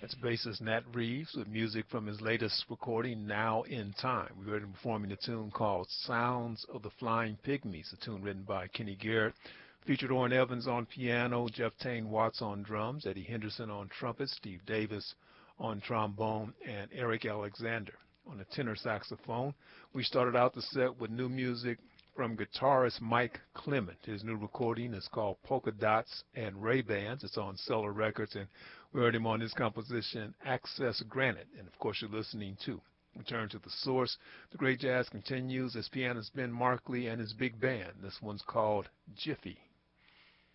That's bassist Nat Reeves with music from his latest recording, Now in Time. We heard him performing a tune called Sounds of the Flying Pygmies, a tune written by Kenny Garrett. Featured Orrin Evans on piano, Jeff Tane Watts on drums, Eddie Henderson on trumpet, Steve Davis on trombone, and Eric Alexander on the tenor saxophone. We started out the set with new music from guitarist Mike Clement. His new recording is called Polka Dots and Ray-Bans. It's on Cellar Records, and we heard him on his composition Access Granted. And of course, you're listening to Return to the Source. The great jazz continues as pianist Ben Markley and his big band. This one's called Jiffy.